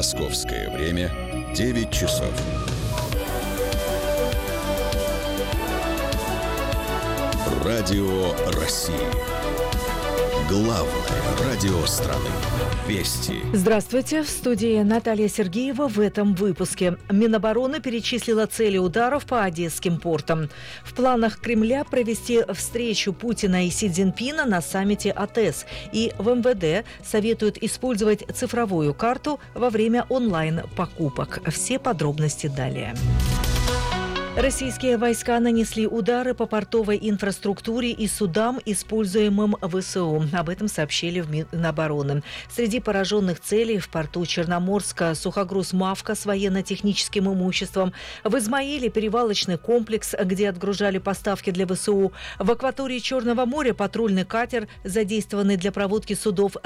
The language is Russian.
Московское время 9 часов. Радио России. Главное радио страны. Вести. Здравствуйте. В студии Наталья Сергеева. В этом выпуске. Минобороны перечислила цели ударов по одесским портам. В планах Кремля провести встречу Путина и Си Цзиньпина на саммите АТЭС. И в МВД советуют использовать цифровую карту во время онлайн-покупок. Все подробности далее. Российские войска нанесли удары по портовой инфраструктуре и судам, используемым ВСУ. Об этом сообщили в Минобороны. Среди пораженных целей в порту Черноморска сухогруз «Мавка» с военно-техническим имуществом, в Измаиле перевалочный комплекс, где отгружали поставки для ВСУ, в акватории Черного моря патрульный катер, задействованный для проводки судов